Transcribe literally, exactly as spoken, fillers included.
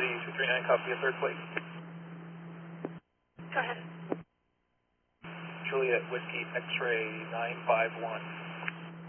Charlie two three nine, copy a third plate. Go ahead. Juliet Whiskey X-ray nine five one.